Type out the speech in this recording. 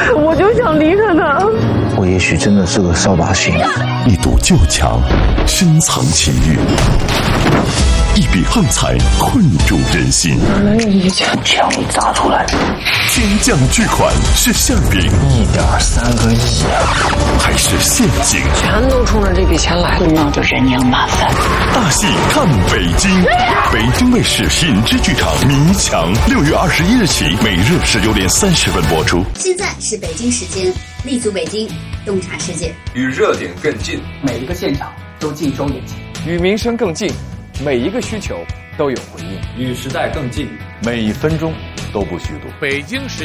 我就想离开他。 我也许真的是个扫把星。 一堵旧墙，深藏情欲；一笔横财，困住人心。 没有一枪， 枪一砸出来， 天降巨款是馅饼 1.3个亿啊！ 还是陷阱？ 全都冲着这笔钱来， 那就人仰马翻。 大戏看北京，北京卫视影之剧场迷墙，6月21日起，每日19点30分播出。 现在是北京时间，立足北京，洞察世界， 与热点更近， 每一个现场都尽收眼前； 与民生更近，每一个需求都有回应； 与时代更近， 每一分钟都不虚度。 北京时间